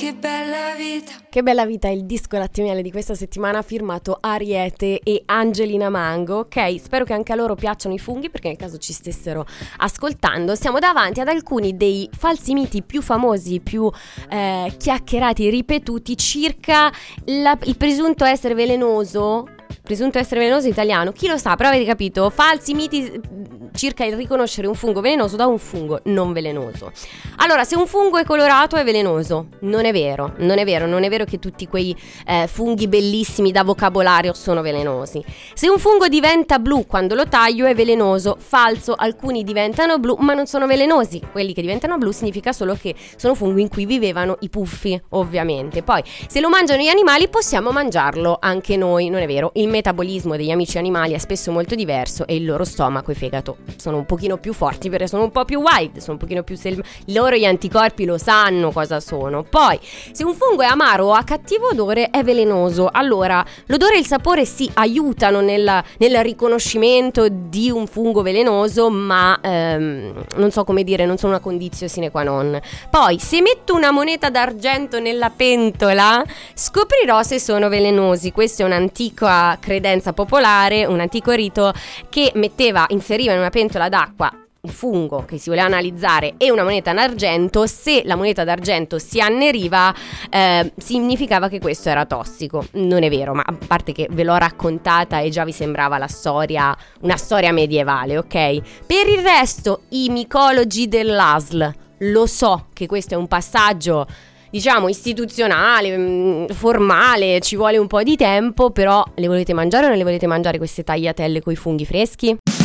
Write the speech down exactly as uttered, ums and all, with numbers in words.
che bella vita. Che bella vita è il disco latte e miele di questa settimana, firmato Ariete e Angelina Mango. Ok, spero che anche a loro piacciono i funghi, perché nel caso ci stessero ascoltando. Siamo davanti ad alcuni dei falsi miti più famosi, più eh, chiacchierati e ripetuti circa la, il presunto essere velenoso. Presunto essere velenoso italiano, chi lo sa, però avete capito? Falsi miti circa il riconoscere un fungo velenoso da un fungo non velenoso. Allora, se un fungo è colorato è velenoso, non è vero, non è vero, non è vero che tutti quei eh, funghi bellissimi da vocabolario sono velenosi. Se un fungo diventa blu quando lo taglio è velenoso, falso, alcuni diventano blu ma non sono velenosi. Quelli che diventano blu significa solo che sono funghi in cui vivevano i puffi, ovviamente. Poi, se lo mangiano gli animali possiamo mangiarlo anche noi, non è vero? Il metabolismo degli amici animali è spesso molto diverso e il loro stomaco e fegato sono un pochino più forti perché sono un po' più wild, sono un pochino più sel- loro gli anticorpi lo sanno cosa sono. Poi, se un fungo è amaro o ha cattivo odore è velenoso. Allora, l'odore e il sapore si aiutano nel, nel riconoscimento di un fungo velenoso, ma ehm, non so come dire, non sono una condizio sine qua non. Poi, se metto una moneta d'argento nella pentola scoprirò se sono velenosi. Questa è un'antica credenza popolare, un antico rito che metteva, inseriva in una pentola d'acqua un fungo che si voleva analizzare e una moneta d'argento. Se la moneta d'argento si anneriva eh, significava che questo era tossico. Non è vero, ma a parte che ve l'ho raccontata e già vi sembrava la storia, una storia medievale, ok? Per il resto, i micologi dell'A S L, lo so che questo è un passaggio, diciamo, istituzionale, formale, ci vuole un po' di tempo, però le volete mangiare o non le volete mangiare queste tagliatelle coi funghi freschi?